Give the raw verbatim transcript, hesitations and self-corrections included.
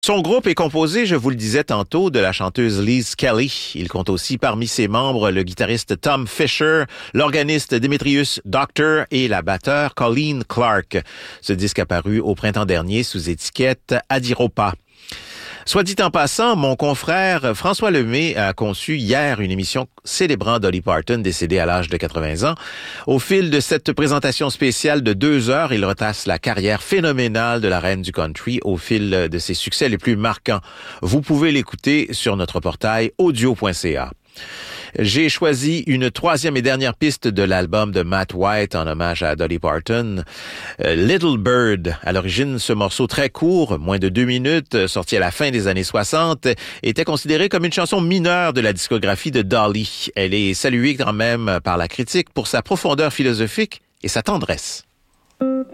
Son groupe est composé, je vous le disais tantôt, de la chanteuse Liz Kelly. Il compte aussi parmi ses membres le guitariste Tom Fisher, l'organiste Demetrius Doctor et la batteure Colleen Clark. Ce disque a paru au printemps dernier sous étiquette Adiropa. Soit dit en passant, mon confrère François Lemay a conçu hier une émission célébrant Dolly Parton, décédée à l'âge de quatre-vingts ans. Au fil de cette présentation spéciale de deux heures, il retrace la carrière phénoménale de la reine du country au fil de ses succès les plus marquants. Vous pouvez l'écouter sur notre portail audio point c a. J'ai choisi une troisième et dernière piste de l'album de Matt White en hommage à Dolly Parton, euh, Little Bird. À l'origine, ce morceau très court, moins de deux minutes, sorti à la fin des années soixante, était considéré comme une chanson mineure de la discographie de Dolly. Elle est saluée quand même par la critique pour sa profondeur philosophique et sa tendresse.